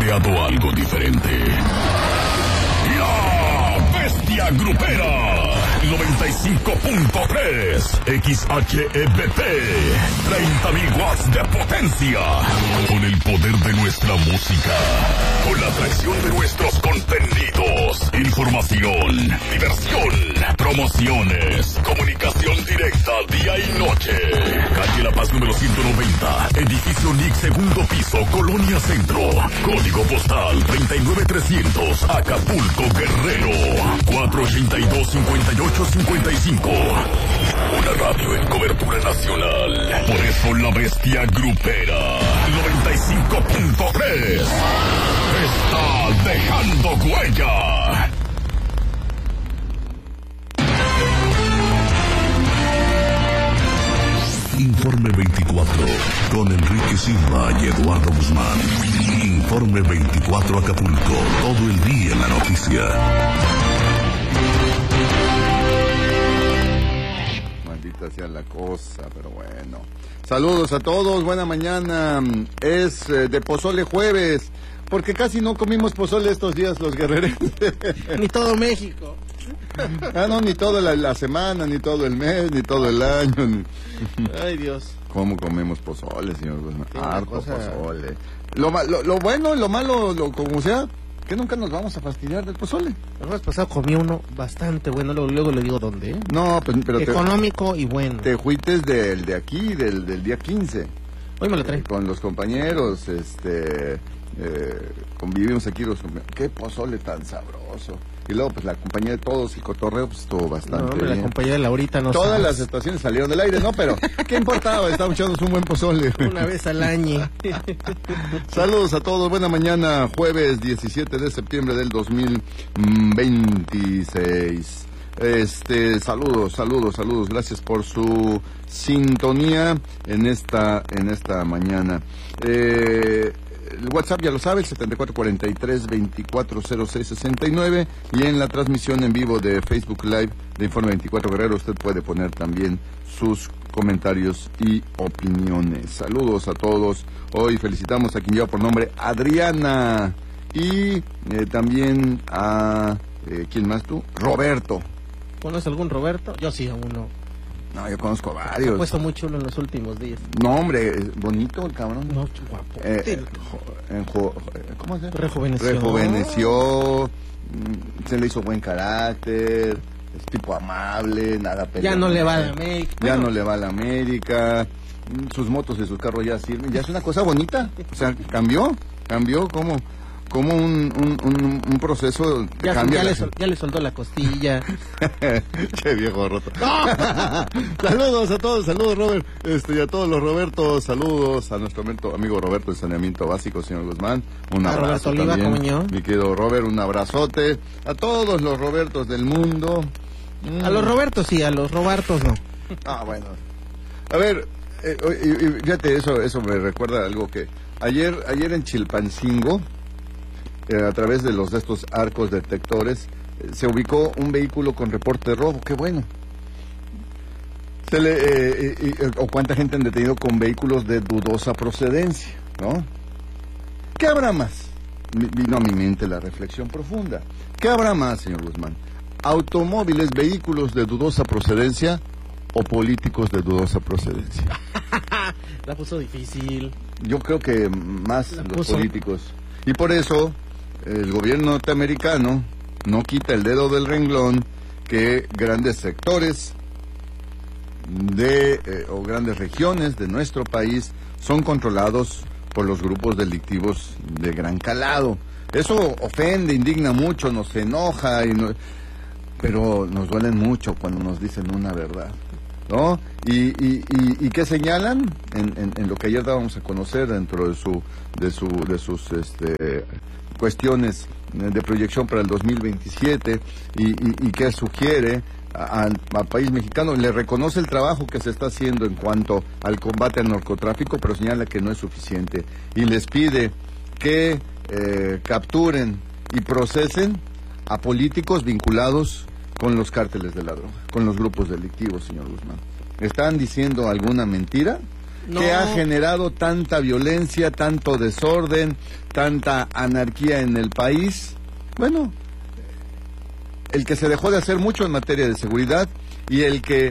creado algo diferente. La Bestia Grupera 95.3 XHEBP, 30.000 watts de potencia, con el poder de nuestra música, con la atracción de nuestros contenidos, información, diversión, promociones, comunicación directa día y noche. Calle La Paz número 190, edificio NIC, segundo piso, Colonia Centro, código postal 39300, Acapulco, Guerrero, 482-5855. Una radio en cobertura nacional. Por eso la Bestia Grupera 95.3 está dejando huella. Informe 24 con Enrique Silva y Eduardo Guzmán. Informe 24 Acapulco, todo el día en la noticia. Maldita sea la cosa, pero bueno. Saludos a todos, buena mañana. Es de pozole jueves, porque casi no comimos pozole estos días los guerrerenses. Ni todo México. No, ni toda la semana, ni todo el mes, ni todo el año. Ay, Dios. ¿Cómo comemos pozole, señor Guzmán? Sí, Harto cosa... pozole. Lo bueno, lo malo, como sea, que nunca nos vamos a fastidiar del pozole. El mes pasado comí uno bastante bueno, luego le digo dónde, ¿eh? No, pero económico y bueno. Te fuites de aquí, del día 15. Hoy me lo traen. Con los compañeros, convivimos aquí los compañeros. Qué pozole tan sabroso. Y luego, pues, la compañía de todos, el cotorreo, pues, estuvo bastante bien. La compañía de Laurita no Todas sabes. las estaciones salieron del aire, ¿no? Pero, ¿qué importaba? Estábamos echándonos un buen pozole. Una vez al año. Saludos a todos, buena mañana, jueves 17 de septiembre del 2026. Saludos, gracias por su sintonía en esta mañana. El WhatsApp ya lo sabe, el 7443-240669, y en la transmisión en vivo de Facebook Live de Informe 24 Guerrero usted puede poner también sus comentarios y opiniones. Saludos a todos. Hoy felicitamos a quien lleva por nombre Adriana y también a ¿quién más tú? Roberto. ¿Conoces algún Roberto? Yo sí, aún no. No, yo conozco varios. Se ha puesto muy chulo en los últimos días. No, hombre, bonito el cabrón. No, guapo. ¿Cómo se llama? Rejuveneció. Se le hizo buen carácter, es tipo amable, nada peleado. Ya no le va a la América. Ya no le va a la América. Sus motos y sus carros ya sirven. Ya es una cosa bonita. O sea, cambió como un proceso de cambio. Ya le soltó la costilla. Che viejo roto. Saludos a todos, saludos Robert, y a todos los Robertos, saludos a nuestro amigo Roberto de Saneamiento Básico, señor Guzmán, un abrazo Roberto Oliva, también, mi querido Robert, un abrazote, a todos los Robertos del mundo. A los Robertos sí, a los Robertos no. Bueno, a ver, fíjate, eso me recuerda algo que ayer en Chilpancingo, a través de estos arcos detectores, se ubicó un vehículo con reporte de robo. ¡Qué bueno! O cuánta gente han detenido con vehículos de dudosa procedencia, ¿no? ¿Qué habrá más? Vino a mi mente la reflexión profunda. ¿Qué habrá más, señor Guzmán? ¿Automóviles, vehículos de dudosa procedencia o políticos de dudosa procedencia? La puso difícil. Yo creo que más los políticos. Y por eso el gobierno norteamericano no quita el dedo del renglón que grandes sectores o grandes regiones de nuestro país son controlados por los grupos delictivos de gran calado. Eso ofende, indigna mucho, nos enoja, pero nos duelen mucho cuando nos dicen una verdad, ¿no? ¿Y qué señalan? En lo que ayer dábamos a conocer dentro de sus cuestiones de proyección para el 2027 y que sugiere al país mexicano, le reconoce el trabajo que se está haciendo en cuanto al combate al narcotráfico, pero señala que no es suficiente y les pide que capturen y procesen a políticos vinculados con los cárteles de la droga, con los grupos delictivos, señor Guzmán. ¿Están diciendo alguna mentira? que ha generado tanta violencia, tanto desorden, tanta anarquía en el país. Bueno, el que se dejó de hacer mucho en materia de seguridad y el que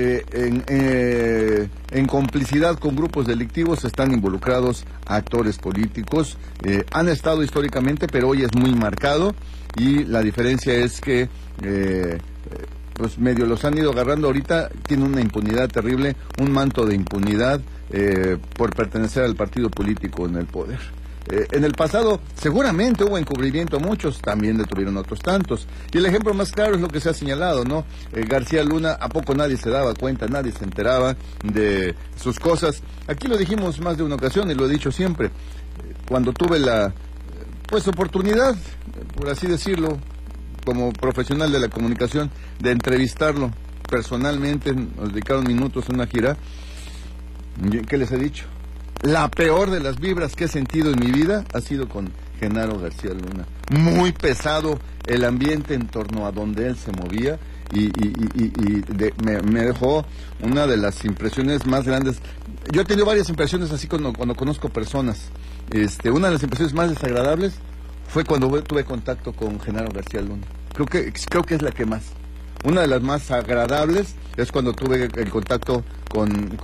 en complicidad con grupos delictivos están involucrados actores políticos. Han estado históricamente, pero hoy es muy marcado, y la diferencia es que pues medio los han ido agarrando. Ahorita tiene una impunidad terrible, un manto de impunidad por pertenecer al partido político en el poder. En el pasado seguramente hubo encubrimiento, muchos también detuvieron otros tantos, y el ejemplo más claro es lo que se ha señalado, ¿no? García Luna, ¿a poco nadie se daba cuenta, nadie se enteraba de sus cosas? Aquí lo dijimos más de una ocasión y lo he dicho siempre, cuando tuve la oportunidad, por así decirlo, como profesional de la comunicación, de entrevistarlo personalmente, nos dedicaron minutos a una gira. ¿Qué les he dicho? La peor de las vibras que he sentido en mi vida ha sido con Genaro García Luna. Muy pesado el ambiente en torno a donde él se movía, me dejó una de las impresiones más grandes. Yo he tenido varias impresiones así cuando conozco personas. Una de las impresiones más desagradables fue cuando tuve contacto con Genaro García Luna. Creo que es la que más. Una de las más agradables es cuando tuve el contacto con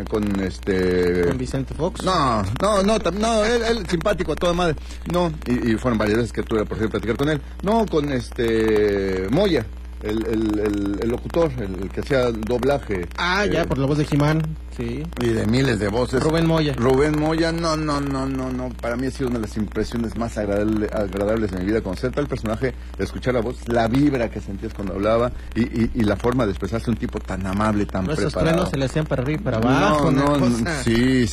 Vicente Fox. No, él simpático a toda madre. No, y fueron varias veces que tuve por ejemplo platicar con él. No, con Moya, el locutor, el que hacía doblaje. Ya, por la voz de Jimán, sí. Y de miles de voces. Rubén Moya, no. Para mí ha sido una de las impresiones más agradables de mi vida, conocer tal personaje, escuchar la voz, la vibra que sentías cuando hablaba y la forma de expresarse, un tipo tan amable, tan preparado. Esos truenos se le hacían para arriba y para abajo. Sí.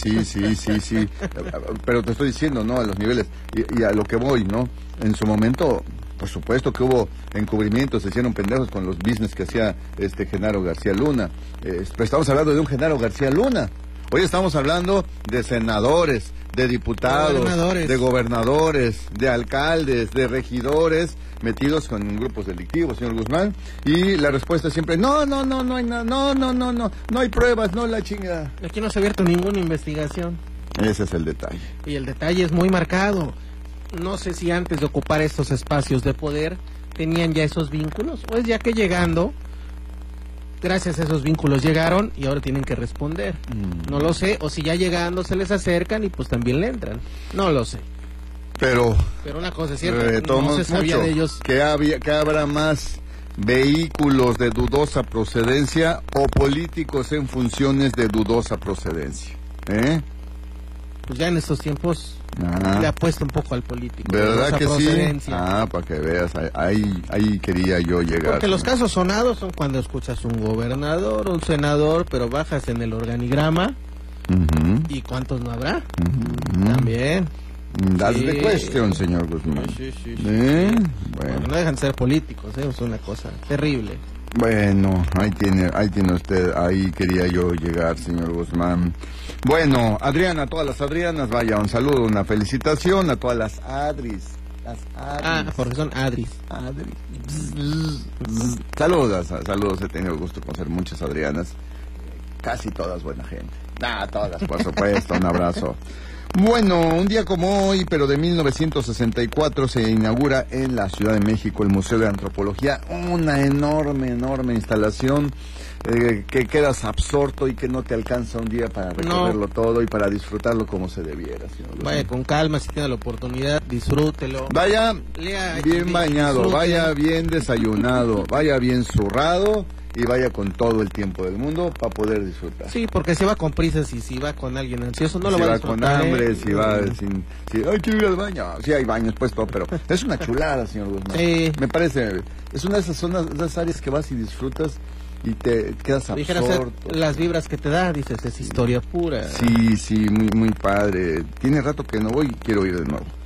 Pero te estoy diciendo, ¿no? A los niveles y a lo que voy, ¿no? En su momento, por supuesto que hubo encubrimientos, se hicieron pendejos con los business que hacía Genaro García Luna. Pero estamos hablando de un Genaro García Luna. Hoy estamos hablando de senadores, de diputados, de gobernadores, de alcaldes, de regidores metidos con grupos delictivos, señor Guzmán. Y la respuesta es siempre, no hay nada, no hay pruebas, no la chingada. Aquí no se ha abierto ninguna investigación. Ese es el detalle. Y el detalle es muy marcado. No sé si antes de ocupar estos espacios de poder tenían ya esos vínculos, o es ya que llegando, gracias a esos vínculos llegaron y ahora tienen que responder. No lo sé, o si ya llegando se les acercan y pues también le entran. No lo sé. Pero una cosa es cierta, no se sabía de ellos. Que habrá más vehículos de dudosa procedencia o políticos en funciones de dudosa procedencia. Pues ya en estos tiempos le apuesta un poco al político. ¿Verdad que sí? Para que veas, ahí quería yo llegar. Porque los casos sonados son cuando escuchas un gobernador, un senador, pero bajas en el organigrama. ¿Y cuántos no habrá? También. That's the question, señor Guzmán. Sí. Bueno. No dejan de ser políticos, es una cosa terrible. Bueno, ahí tiene usted, ahí quería yo llegar, señor Guzmán. Bueno, Adriana, a todas las Adrianas, vaya, un saludo, una felicitación a todas las Adris. Porque son Adris. Saludos, he tenido el gusto de conocer muchas Adrianas, casi todas buena gente. Todas, por supuesto, un abrazo. Bueno, un día como hoy, pero de 1964, se inaugura en la Ciudad de México el Museo de Antropología, una enorme instalación que quedas absorto y que no te alcanza un día para recorrerlo todo y para disfrutarlo como se debiera. Vaya con calma, si tiene la oportunidad, disfrútelo. Vaya bien bañado, vaya bien desayunado, vaya bien zurrado y vaya con todo el tiempo del mundo para poder disfrutar. Sí, porque si va con prisas y si va con alguien ansioso no lo va a disfrutar. Si va con hambre, si va ay, quiero ir al baño. Sí, hay baños, pues todo, pero es una chulada, señor Guzmán. Sí. Me parece, es una de esas zonas, esas áreas que vas y disfrutas y te quedas absorto. Las vibras que te da, dices, es historia pura. Sí, muy padre. Tiene rato que no voy y quiero ir de nuevo.